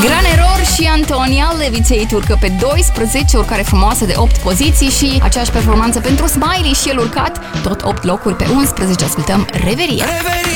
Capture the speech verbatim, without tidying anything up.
Gran Error și Antonia Levitate urcă pe doisprezece, urcare frumoasă de opt poziții și aceeași performanță pentru Smiley și el urcat tot opt locuri pe unsprezece. Ascultăm Reveria. Reveria.